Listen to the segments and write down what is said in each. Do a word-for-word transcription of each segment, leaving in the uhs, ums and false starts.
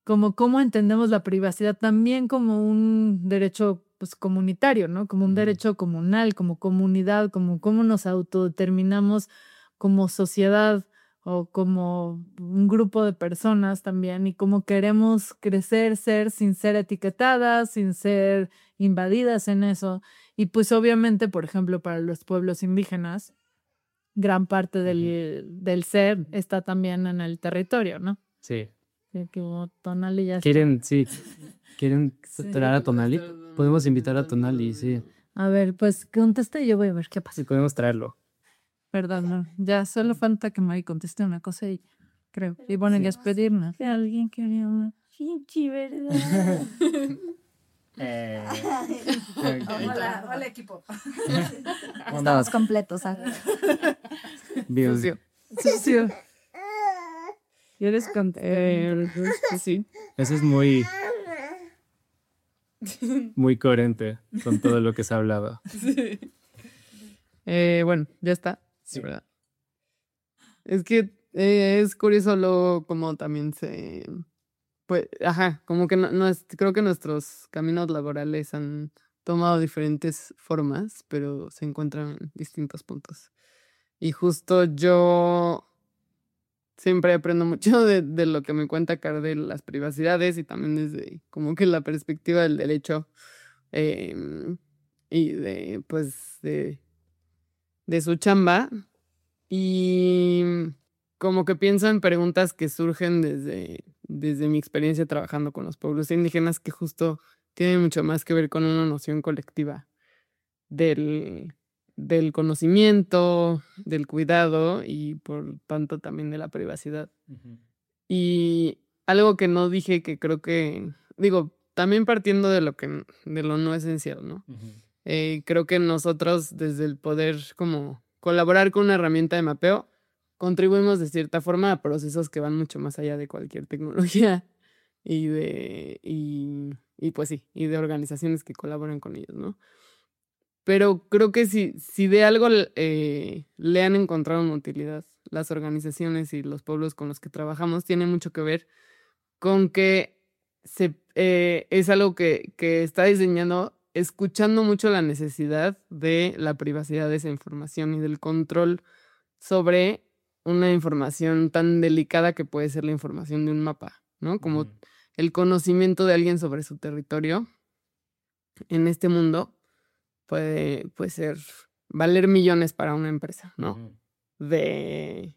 como cómo entendemos la privacidad también como un derecho pues comunitario, ¿no? Como un derecho comunal, como comunidad, como cómo nos autodeterminamos como sociedad o como un grupo de personas también y cómo queremos crecer, ser sin ser etiquetadas, sin ser invadidas en eso. Y pues obviamente, por ejemplo, para los pueblos indígenas, gran parte del, uh-huh. del ser está también en el territorio, ¿no? Sí. Sí, que Tonali ya ¿Quieren, está. sí, quieren traer a Tonali? Podemos invitar a Tonali, sí. A ver, pues contesta y yo voy a ver qué pasa. Sí, podemos traerlo. Perdón, no. Ya solo falta que Mari conteste una cosa y creo. Y bueno, sí. Ya es pedirnos. Que alguien quería una chichi, ¿verdad? eh, hola, hola equipo. Estamos completos. ¿Ah? Bien. Sucio. Sucio. ¿Y eres contento? Eh, sí. Eso es muy... muy coherente con todo lo que se hablaba. Sí. Eh, bueno, ya está. Sí, ¿verdad? Es que eh, es curioso lo como también se... Pues, ajá, como que no, no es, creo que nuestros caminos laborales han tomado diferentes formas, pero se encuentran en distintos puntos. Y justo yo siempre aprendo mucho de, de lo que me cuenta Car de las privacidades y también desde como que la perspectiva del derecho eh, y de, pues, de, de su chamba. Y como que pienso en preguntas que surgen desde, desde mi experiencia trabajando con los pueblos indígenas que justo tienen mucho más que ver con una noción colectiva del, del conocimiento, del cuidado y por tanto también de la privacidad. Uh-huh. Y algo que no dije que creo que, digo, también partiendo de lo que de lo no esencial, ¿no? Uh-huh. Eh, creo que nosotros desde el poder como colaborar con una herramienta de mapeo, contribuimos de cierta forma a procesos que van mucho más allá de cualquier tecnología y de, y, y pues sí, y de organizaciones que colaboran con ellos, ¿no? Pero creo que si, si de algo eh, le han encontrado una utilidad las organizaciones y los pueblos con los que trabajamos, tiene mucho que ver con que se, eh, es algo que, que está diseñando escuchando mucho la necesidad de la privacidad de esa información y del control sobre una información tan delicada que puede ser la información de un mapa, ¿no? Como uh-huh. el conocimiento de alguien sobre su territorio en este mundo puede, puede ser, valer millones para una empresa, ¿no? Uh-huh. De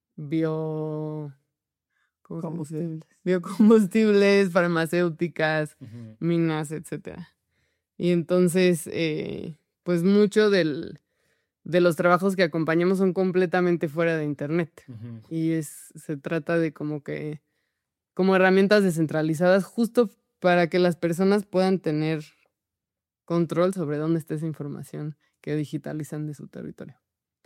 bio... Combustibles. Biocombustibles, farmacéuticas, uh-huh. minas, etcétera. Y entonces, eh, pues mucho del, de los trabajos que acompañamos son completamente fuera de internet. Uh-huh. Y es, se trata de como que, como herramientas descentralizadas justo para que las personas puedan tener control sobre dónde está esa información que digitalizan de su territorio.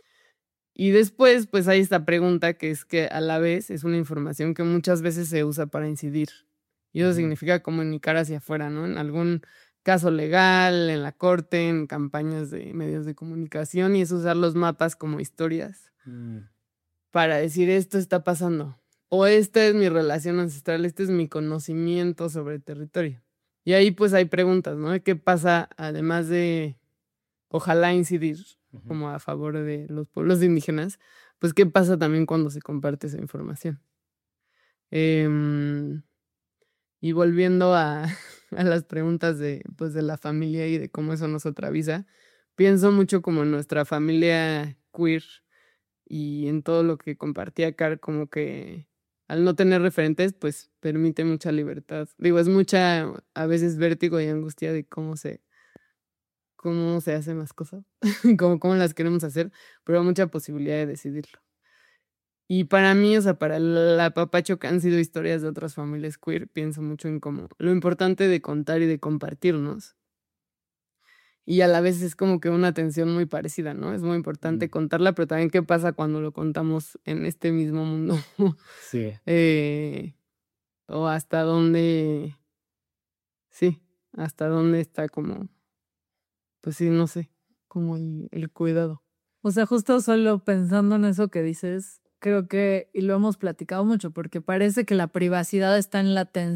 Y después, pues hay esta pregunta que es que a la vez es una información que muchas veces se usa para incidir. Y eso uh-huh. significa comunicar hacia afuera, ¿no? En algún caso legal, en la corte, en campañas de medios de comunicación, y es usar los mapas como historias uh-huh. para decir esto está pasando. O esta es mi relación ancestral, este es mi conocimiento sobre el territorio. Y ahí pues hay preguntas, ¿no? ¿Qué pasa además de ojalá incidir uh-huh. como a favor de los pueblos indígenas? Pues qué pasa también cuando se comparte esa información. Eh, y volviendo a, a las preguntas de, pues, de la familia y de cómo eso nos atraviesa, pienso mucho como en nuestra familia queer y en todo lo que compartía Car, como que al no tener referentes, pues permite mucha libertad. Digo, es mucha, a veces vértigo y angustia de cómo se, cómo se hacen las cosas, cómo, cómo las queremos hacer, pero mucha posibilidad de decidirlo. Y para mí, o sea, para el apapacho que han sido historias de otras familias queer, pienso mucho en cómo lo importante de contar y de compartirnos. Y a la vez es como que una tensión muy parecida, ¿no? Es muy importante mm. contarla, pero también qué pasa cuando lo contamos en este mismo mundo. Sí. eh, o hasta dónde, sí, hasta dónde está como, pues sí, no sé, como el, el cuidado. O sea, justo solo pensando en eso que dices, creo que, y lo hemos platicado mucho, porque parece que la privacidad está en la tensión